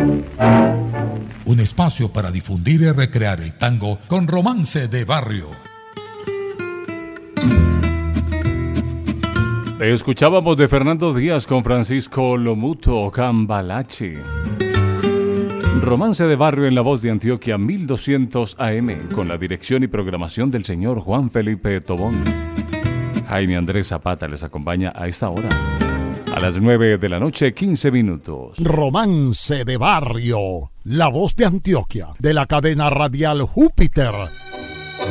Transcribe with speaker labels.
Speaker 1: Un espacio para difundir y recrear el tango con romance de barrio.
Speaker 2: Escuchábamos de Fernando Díaz con Francisco Lomuto Cambalache. Romance de barrio en la voz de Antioquia 1200 AM, con la dirección y programación del señor Juan Felipe Tobón. Jaime Andrés Zapata les acompaña a esta hora. A las 9 de la noche, 15 minutos.
Speaker 3: Romance de barrio, la voz de Antioquia, de la cadena radial Júpiter